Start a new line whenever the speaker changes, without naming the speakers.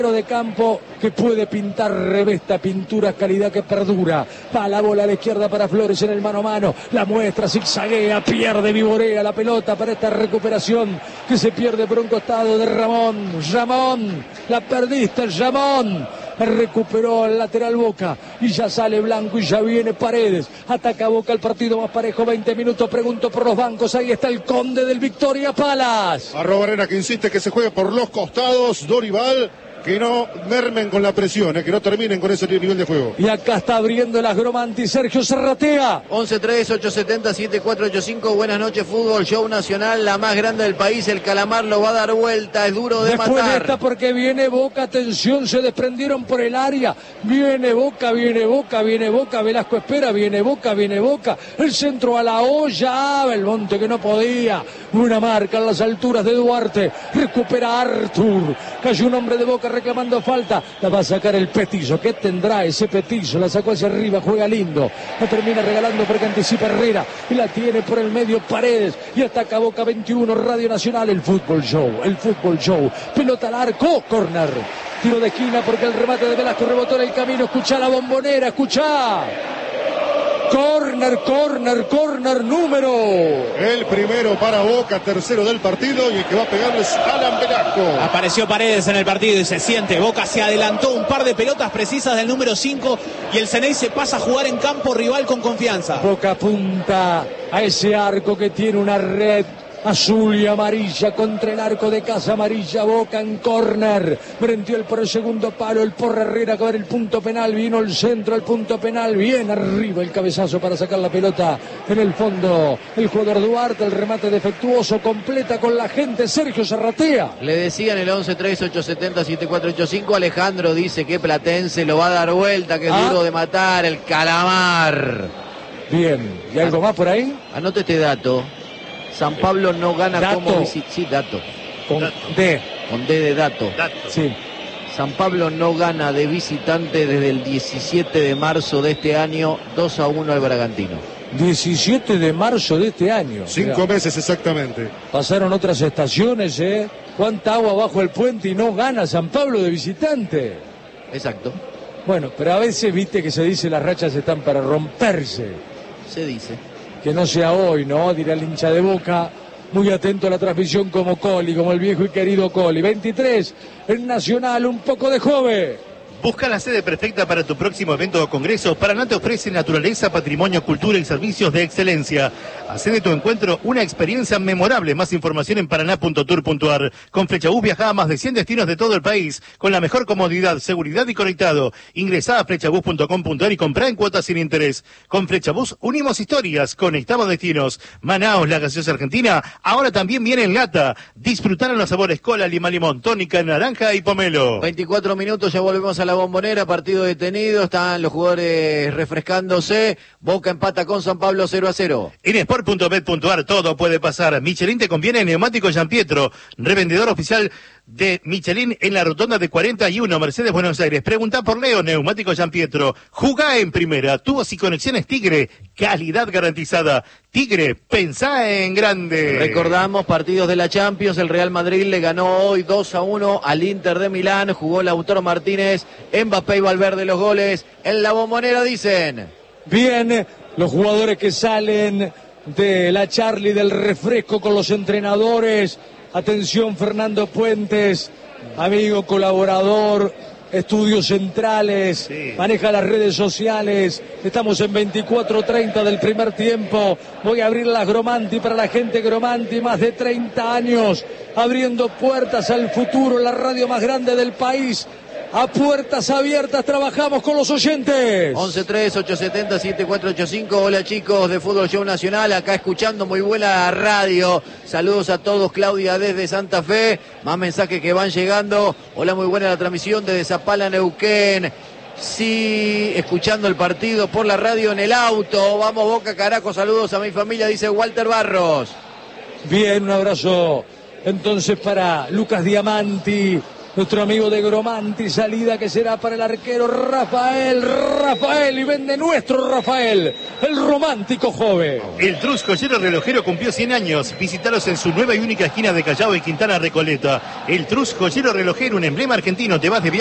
de campo que puede pintar, revesta, pintura, calidad que perdura. Va la bola a la izquierda para Flores en el mano a mano, la muestra, zigzaguea, pierde, vivorea la pelota para esta recuperación que se pierde por un costado de Ramón, la perdiste Ramón, recuperó el lateral Boca y ya sale Blanco y ya viene Paredes, ataca Boca, el partido más parejo, 20 minutos, pregunto por los bancos, ahí está el conde del Victoria Palace.
Arrobarena que insiste que se juegue por los costados, Dorival, que no mermen con la presión, que no terminen con ese nivel de juego.
Y acá está abriendo las Gromanti, Sergio Serratea.
11-3-870-7485, buenas noches, Fútbol Show Nacional, la más grande del país, el Calamar lo va a dar vuelta, es duro de
Después
matar.
De esta porque viene Boca, atención, se desprendieron por el área, viene Boca, Velasco espera, viene Boca, el centro a la olla, Belmonte que no podía, una marca en las alturas de Duarte, recupera Artur, cayó un hombre de Boca reclamando falta, la va a sacar el Petizo. ¿Qué tendrá ese Petizo? La sacó hacia arriba, juega lindo, la termina regalando porque anticipa Herrera y la tiene por el medio Paredes y ataca Boca 21, Radio Nacional, el fútbol show, pelota al arco, córner, tiro de esquina porque el remate de Velasco rebotó en el camino, escuchá la Bombonera, escuchá. Córner, número.
El primero para Boca, tercero del partido, y el que va a pegarle es Alan Velasco.
Apareció Paredes en el partido y se siente. Boca se adelantó, un par de pelotas precisas del número 5 y el Ceney se pasa a jugar en campo rival con confianza.
Boca apunta a ese arco que tiene una red azul y amarilla contra el arco de Casa Amarilla. Boca en córner, frente por el segundo palo, el Porra Herrera que va el punto penal, vino el centro al punto penal, bien arriba el cabezazo para sacar la pelota en el fondo, el jugador Duarte, el remate defectuoso, completa con la gente Sergio Serratea.
Le decían el 11-3-870-7485, Alejandro dice que Platense lo va a dar vuelta, que es duro de matar, el Calamar.
Bien, ¿y algo más por ahí?
Anote este dato. San Pablo no gana como visitante. Sí, dato.
Con D.
Con D de dato.
Sí.
San Pablo no gana de visitante desde el 17 de marzo de este año, 2-1 al Bragantino.
17 de marzo de este año.
5 meses exactamente.
Pasaron otras estaciones, ¿Cuánta agua bajo el puente y no gana San Pablo de visitante?
Exacto.
Bueno, pero a veces viste que se dice las rachas están para romperse.
Se dice.
Que no sea hoy, ¿no? Dirá el hincha de Boca, muy atento a la transmisión como Coli, como el viejo y querido Coli. 23, en Nacional, un poco de joven.
Busca la sede perfecta para tu próximo evento o congreso. Paraná te ofrece naturaleza, patrimonio, cultura y servicios de excelencia. Hacé de tu encuentro una experiencia memorable. Más información en paraná.tour.ar. Con Flechabús viaja a más de 100 destinos de todo el país, con la mejor comodidad, seguridad y conectado. Ingresá a flechabús.com.ar y comprá en cuotas sin interés. Con Flechabús unimos historias, conectamos destinos. Manaos, la gaseosa argentina, ahora también viene en lata. Disfrutaron los sabores cola, lima, limón, tónica, naranja y pomelo.
24 minutos, ya volvemos a la Bombonera, partido detenido, están los jugadores refrescándose. Boca empata con San Pablo 0-0.
En sport.bet.ar todo puede pasar. Michelin te conviene, neumático Giampietro, revendedor oficial de Michelin en la rotonda de 41, Mercedes, Buenos Aires. Pregunta por Leo, neumático Giampietro. Jugá en primera, tubos y conexiones Tigre, calidad garantizada. Tigre, pensá en grande.
Recordamos partidos de la Champions, el Real Madrid le ganó hoy 2-1 al Inter de Milán, jugó Lautaro Martínez, Mbappé y Valverde los goles. En la Bombonera dicen.
Bien, los jugadores que salen de la Charlie, del refresco con los entrenadores. Atención, Fernando Puentes, amigo, colaborador, estudios centrales, maneja las redes sociales. Estamos en 24:30 del primer tiempo. Voy a abrir las Gromanti para la gente Gromanti, más de 30 años, abriendo puertas al futuro, la radio más grande del país. A puertas abiertas trabajamos con los oyentes.
11-3-870-7485. Hola chicos de Fútbol Show Nacional, acá escuchando muy buena radio. Saludos a todos, Claudia desde Santa Fe. Más mensajes que van llegando. Hola, muy buena la transmisión desde Zapala, Neuquén. Sí, escuchando el partido por la radio en el auto. Vamos Boca, carajo, saludos a mi familia, dice Walter Barros.
Bien, un abrazo entonces para Lucas Diamanti, Nuestro amigo de Gromanti, salida que será para el arquero Rafael, y vende nuestro Rafael, el romántico joven.
El Trus Joyero Relojero cumplió 100 años. Visítalos en su nueva y única esquina de Callao y Quintana Recoleta. El Trus Joyero Relojero, un emblema argentino. Te vas de viaje